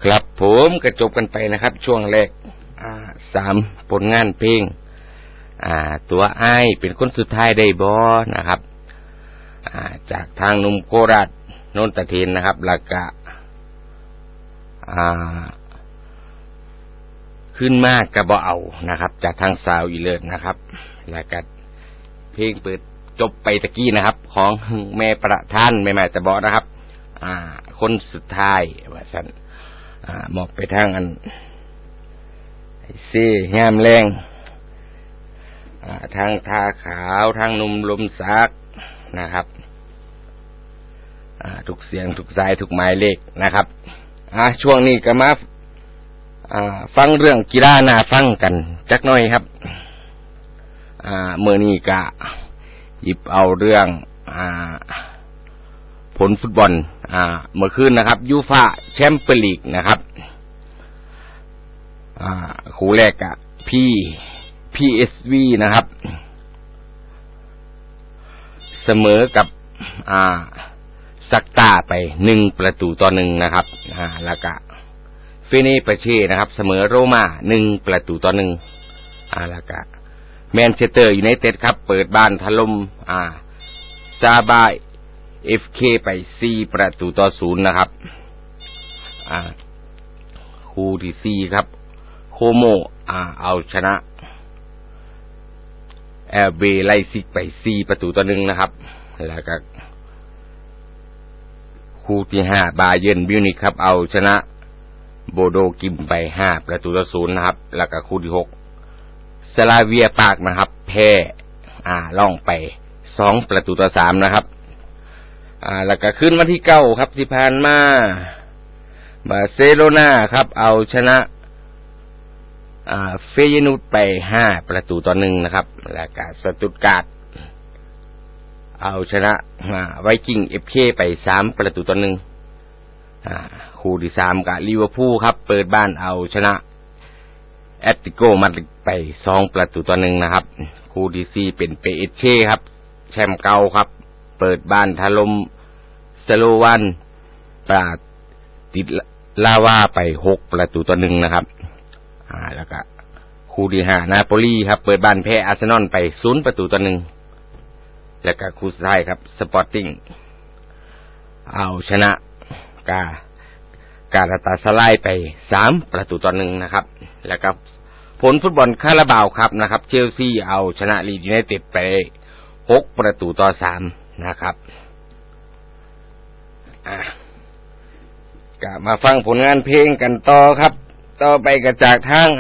ครับผมก็จบกันไปนะครับช่วงแรก3ผลงานเพลงตัวอ้ายเป็นคนสุดท้ายได้บ่นะครับจากทางหนุ่มโคราชโนนตะเทนนะครับแล้วก็ขึ้นมากก็บ่เอานะครับจากทางสาวอีเลิศนะครับแล้วก็เพลงเปิดจบไปตะกี้นะครับของแม่ประธานแม่ๆแต่บ่นะครับคนสุดท้ายว่าซั่นมอบไปทางอันเซ่งามแรงทางทาขาวทางนุ่มลมซักนะครับทุกเสียงทุกสายทุกหมายเลขนะครับช่วงนี้ก็มาฟังเรื่องกีฬาน่าฟังกันจักหน่อยครับมื้อนี้ก็หยิบเอาเรื่องผลฟุตบอลเมื่อคืนนะครับยูฟ่าแชมเปี้ยนลีกนะครับคู่แรกอะPSV นะครับเสมอกับซักตาไป1-1นะครับแล้วก็เฟเนเปเช่นะครับเสมอโรม่า1-1แล้วก็แมนเชสเตอร์ยูไนเต็ดครับเปิดบ้านถล่มซาบาFK ไป4-0นะครับคู่ที่4ครับโคโมเอาชนะRBไลซิกไป4-1นะครับแล้วก็คู่ที่5บาเยิร์นมิวนิกครับเอาชนะโบโดกิมไป5-0นะครับแล้วก็คู่ที่6สลาเวียปรากนะครับแพ้ล่องไป2-3นะครับแล้วก็ขึ้นวันที่9ครับที่ผ่านมาบาร์เซโลนาครับเอาชนะเฟเยนูร์ดไป5-1นะครับแล้วก็สตุตการ์ดเอาชนะไวกิ้ง FK ไป3-1คู่ที่3กับลิเวอร์พูลครับเปิดบ้านเอาชนะแอตเลติโกมาดริดไป2-1นะครับคู่ที่4เป็นเปเอเช่ครับแชมป์เก่าครับเปิดบ้านถล่มสโลวันปราติดลาวาไป6-1นะครับแล้วก็คู่ที่5นาโปลีครับเปิดบ้านแพ้อาร์เซนอลไป0-1แล้วก็คู่สุดท้ายครับสปอร์ติ้งเอาชนะการาตาสไลไป3-1นะครับแล้วก็ผลฟุตบอลคาราบาวครับนะครับเชลซีเอาชนะลีดยูไนเต็ดไป6-3นะครับก็มาฟังผลงานเพลงกันต่อครับต่อไปก็จากทาง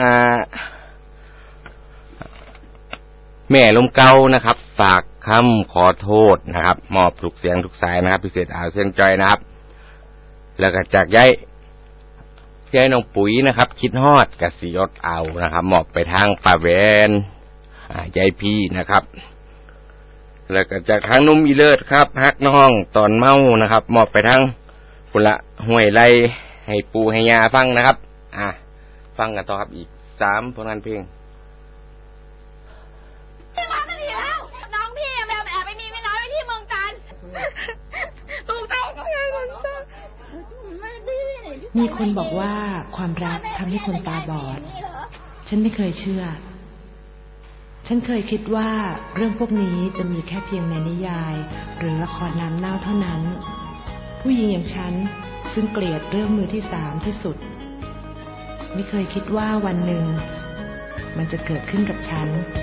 แม่ลมเก่านะครับฝากคำขอโทษนะครับมอบทุกเสียงทุกสายนะครับพิเศษเส้นใจนะครับแล้วก็จากยายน้องปุ๋ยนะครับคิดฮอดกสิยศเอานะครับมอบไปทางป้าแวนยายพี่นะครับแล้วก็จากทางนุ่มอีเลิศครับฮักน้องตอนเมานะครับมอบไปทางคุณละห้วยไล่ให้ปูให้ยาฟังนะครับฟังกันต่อครับอีก3ผลงานเพลงมาไม่ดีแล้วน้องพี่แอบไปมีไม่น้อยไว้ที่เมืองจันทร์ถูกต้องมีคนบอกว่าความรักทำให้คนตาบอดฉันไม่เคยเชื่อฉันเคยคิดว่าเรื่องพวกนี้จะมีแค่เพียงในนิยายหรือละครน้ำเน่าเท่านั้นผู้หญิงอย่างฉันซึ่งเกลียดเรื่องมือที่3ที่สุดไม่เคยคิดว่าวันหนึ่งมันจะเกิดขึ้นกับฉัน